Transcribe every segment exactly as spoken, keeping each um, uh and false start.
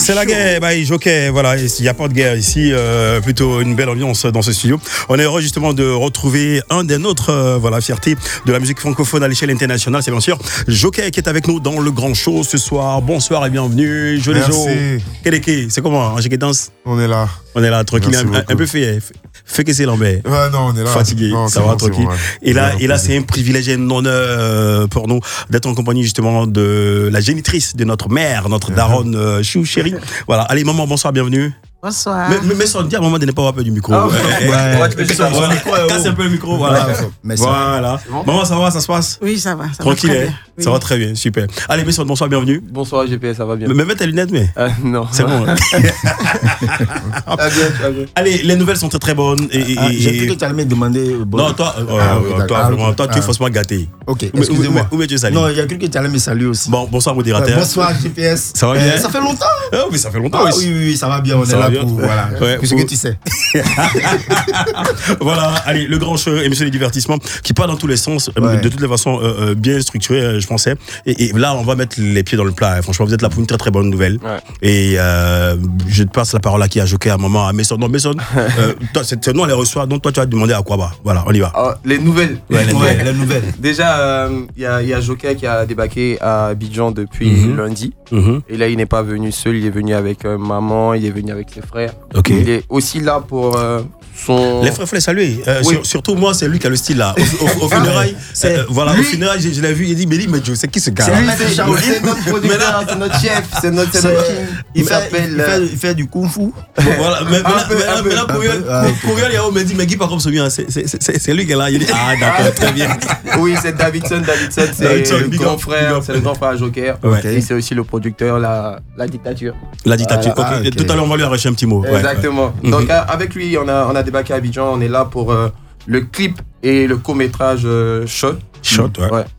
C'est la guerre, bah, Joker, voilà, il n'y a pas de guerre ici, euh, plutôt une belle ambiance dans ce studio. On est heureux justement de retrouver un des nôtres, euh, voilà, fierté de la musique francophone à l'échelle internationale, c'est bien sûr Joker qui est avec nous dans le grand show ce soir. Bonsoir et bienvenue, Jolie Jo. Merci. C'est comment, Angélique Danse? On est là. On est là, tranquille, un, un peu fait, fait que c'est Lambert. Ouais, non, on est là. Fatigué, non, ça va, bon, tranquille. Bon, ouais. Et là, et là c'est un privilège et un honneur pour nous d'être en compagnie justement de la génitrice de notre mère, notre daronne euh, Chou chérie. Voilà, allez, maman, bonsoir, bienvenue. Bonsoir. Mais, mais, mais sans dire, maman, n'est pas un peu du micro. Oh, ouais, ouais, ouais, tu peux faire voilà, casse un peu le micro, voilà. Ouais, voilà. Bon maman, ça va, ça se passe? Oui, ça va. Ça tranquille, va très hein? bien. Oui. Ça va très bien, super. Allez, Messon, bonsoir, bienvenue. Bonsoir, G P S, ça va bien. Mais mets tes lunettes, mais. Euh, non. C'est bon. Hein? Ah, bien, tu bien. Allez, les nouvelles sont très très bonnes. Et, ah, et, J'ai cru que tu allais me demander. Bon. Non, toi, euh, ah, oui, toi, ah, vraiment, okay. toi, tu es ah. faussement gâté. Ok, excusez-moi. Où es-tu salué? Non, il y a cru que tu allais me saluer aussi. Bon, bonsoir, modérateur. Euh, bonsoir, G P S. Ça va bien? euh, Ça fait longtemps. Ah oui, ça fait longtemps. Ah, oui, oui, oui, ça va bien. On ça est là bien. pour. Voilà. Ouais, pour ce que tu sais. Voilà, allez, le grand show, émission de divertissement qui part dans tous les sens, ouais. de toutes les façons euh, bien structuré, je pensais. Et, et là, on va mettre les pieds dans le plat. Hein. Franchement, vous êtes là pour une très très bonne nouvelle. Ouais. Et euh, je te passe la parole à qui a Joker à un moment à Messon. Non, Messon, euh, c'est nous on les reçoit, donc toi tu vas te demander à quoi bah. Voilà, on y va. Alors, les nouvelles. Ouais, les, ouais, nouvelles. les nouvelles. Déjà, il euh, y, y a Joker qui a débarqué à Abidjan depuis mm-hmm. lundi. Mm-hmm. Et là, il n'est pas venu seul, il est venu avec euh, maman, il est venu avec ses frères. Okay. Il est aussi là pour. Euh, Son... Les frères, faut les saluer. Euh, oui. sur, surtout moi, c'est lui qui a le style là. Au, au, au funérailles, euh, voilà, lui, au funérailles, je, je l'ai vu, il dit, mais lui, mais Joe, c'est qui ce gars? C'est lui, c'est Charles, c'est notre producteur, c'est notre chef, c'est notre king. Il, il, il, fait, il fait du kung-fu. Voilà, mais, mais là, pour lui, il m'a dit, mais Guy, par contre, c'est lui qui est là. Il dit, ah, d'accord, très bien. Oui, c'est Davidson, Davidson, c'est le grand frère, c'est le grand frère Joker. Et c'est aussi le producteur, la dictature. La dictature, ok. Tout à l'heure, on va lui arracher un petit mot. Exactement. Donc, avec lui, on a débarqué à Abidjan, on est là pour euh, le clip et le court-métrage euh, Shot. Shot, ouais. ouais.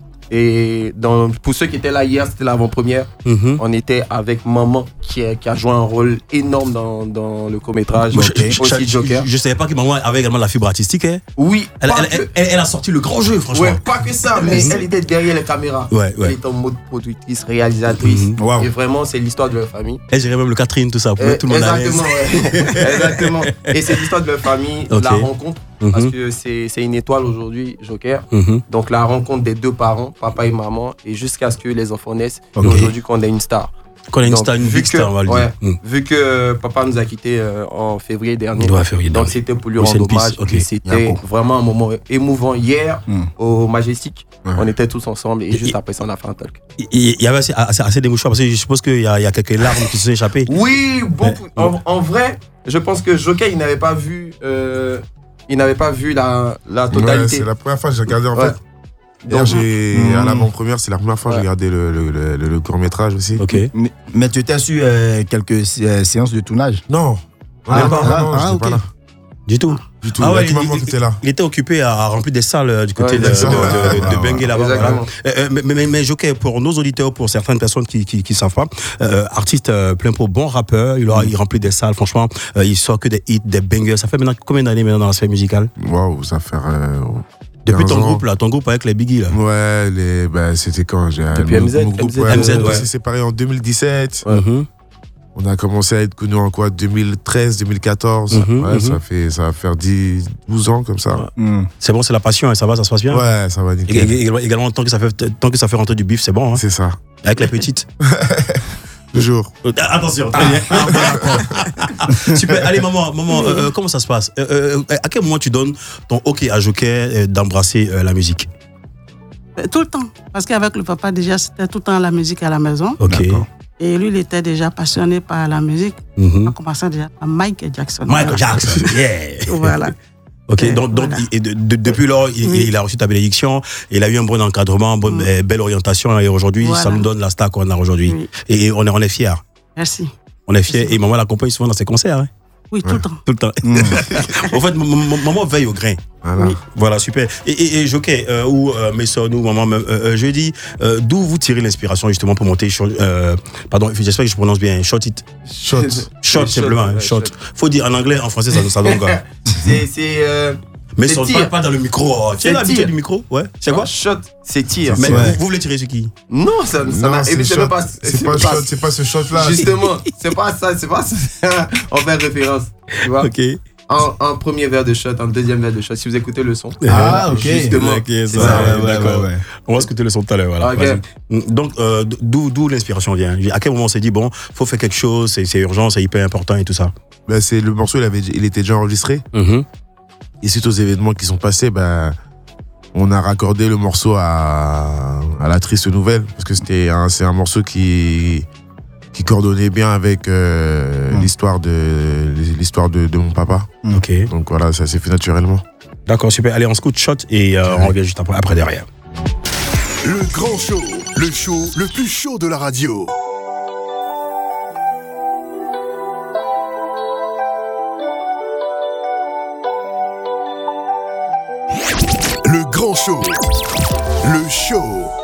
Et dans, pour ceux qui étaient là hier, c'était l'avant-première. Mm-hmm. On était avec maman qui a, qui a joué un rôle énorme dans, dans le court-métrage. Okay. Je, aussi je, Joker. Je, je savais pas que maman avait également la fibre artistique. Hein. Oui. Elle, elle, que... elle, elle a sorti le grand jeu, franchement. Ouais, pas que ça, mais mm-hmm. elle était derrière les caméras. Ouais, ouais. Elle était en mode productrice, réalisatrice. Mm-hmm. Wow. Et vraiment, c'est l'histoire de leur famille. Elle gérait même le Catherine, tout ça, pour euh, tout le monde à l'aise. Exactement, ouais. Exactement. Et c'est l'histoire de leur famille, okay. La rencontre. Mm-hmm. Parce que c'est, c'est une étoile aujourd'hui, Joker. Mm-hmm. Donc la rencontre des deux parents, papa et maman, et jusqu'à ce que les enfants naissent. Okay. Et aujourd'hui, qu'on ait une star. Qu'on ait une donc, star, une big star, on va le dire. Ouais, mm. Vu que papa nous a quittés euh, en février dernier. Ouais, février donc dernier. c'était pour lui rendre hommage. Okay. C'était vraiment un moment émouvant. Hier, mm. au Majestic, ouais. On était tous ensemble et, et juste et, après ça, on a fait un talk. Il y avait assez, assez, assez d'émotions parce que je suppose qu'il y a, il y a quelques larmes qui se sont échappées. Oui, beaucoup. Ouais. En, en vrai, je pense que Joker, il n'avait pas vu. Euh, Il n'avait pas vu la, la totalité. Ouais, c'est la première fois que j'ai regardé en ouais. fait. Donc, j'ai, mmh. à l'avant-première, c'est la première fois que ouais. j'ai regardé le, le, le, le, le court-métrage aussi. Okay. Mais, mais tu étais sur euh, quelques euh, séances de tournage? Non. Ah, ah, pas, ah, non, ah, ah, okay. pas là. Du tout. Du tout. Ah ouais, il, il, il, était là. il était occupé à remplir des salles du côté ouais, de, de, de, de, de, de ouais, Bengué là-bas. Voilà. Euh, mais, mais, mais Joker, pour nos auditeurs, pour certaines personnes qui qui, qui savent pas, euh, artiste euh, plein pot, bon rappeur, il, a, mm. il remplit des salles, franchement, euh, il sort que des hits, des bangers. Ça fait maintenant combien d'années maintenant dans la sphère musicale? Waouh, ça fait. Euh, Depuis ton ans. groupe là, ton groupe avec les Biggie là. Ouais, les, bah, c'était quand j'ai. Depuis M Z, mon groupe, M Z, ouais, M Z, ouais. On s'est séparés en deux mille dix-sept. Ouais. Mm-hmm. On a commencé à être connus en quoi, deux mille treize, deux mille quatorze. Mm-hmm, ouais, mm-hmm. Ça fait, ça va faire dix, douze ans comme ça. Ouais. Mm. C'est bon, c'est la passion, hein, ça va, ça se passe bien. Ouais, ça va nickel. Et, également, également tant que ça fait, tant que ça fait rentrer du bif, c'est bon. Hein. C'est ça. Avec les petites. Toujours. Attention, très bien. Super. Allez, maman, maman, euh, euh, comment ça se passe? euh, euh, À quel moment tu donnes ton OK à Joker euh, d'embrasser euh, la musique? Tout le temps. Parce qu'avec le papa, déjà, c'était tout le temps la musique à la maison. Ok. D'accord. Et lui, il était déjà passionné par la musique. Mm-hmm. En commençant déjà par Michael Jackson. Michael voilà. Jackson, yeah. Voilà. Ok, et donc, donc voilà. il, de, de, depuis lors, il, oui. il a reçu ta bénédiction, il a eu un bon encadrement, une bonne, mm. euh, belle orientation, et aujourd'hui, voilà. Ça nous donne la star qu'on a aujourd'hui. Oui. Et on est, on est fiers. Merci. On est fiers, et maman l'accompagne souvent dans ses concerts. Hein. Oui, tout ouais. le temps. Tout le temps. Mm. En fait, maman veille au grain. Voilà. Oui. Voilà, super. Et, et, et Joker, euh, ou euh, Messon, ou maman, euh, euh, je dis, euh, d'où vous tirez l'inspiration justement pour monter, euh, pardon, j'espère que je prononce bien, Shot It. Shot. Shot, simplement, ouais, shot. shot. Faut dire en anglais, en français, ça, ça donne quoi. C'est, c'est, euh... Mais ils sont pas, pas dans le micro. Tu as l'habitude du micro? Ouais. C'est quoi? Shot, c'est tir. Mais ouais. vous, vous voulez tirer sur qui? Non, ça n'a évidemment pas. C'est pas, pas, c'est pas ce shot-là. Justement, c'est pas ça, c'est pas ça. On fait référence. Tu vois? Ok. Un, un premier verre de shot, un deuxième verre de shot. Si vous écoutez le son. Ah, ok. Justement. Okay, ça, ça, ouais, ouais, ouais, ouais. On va écouter le son tout à l'heure. Voilà. Okay. Donc, euh, d'où l'inspiration vient? À quel moment on s'est dit, bon, faut faire quelque chose, c'est urgent, c'est hyper important et tout ça? Ben, c'est le morceau, il, avait, il était déjà enregistré. Mm-hmm. Et suite aux événements qui sont passés, ben, on a raccordé le morceau à, à la triste nouvelle. Parce que c'était un, c'est un morceau qui, qui coordonnait bien avec euh, mmh. l'histoire de, l'histoire de, de mon papa. Mmh. Ok. Donc voilà, ça s'est fait naturellement. D'accord, super. Allez, on se coûte shot et euh, ouais. on revient juste après, après derrière. Le grand show, le show le plus chaud de la radio. Le grand show, le show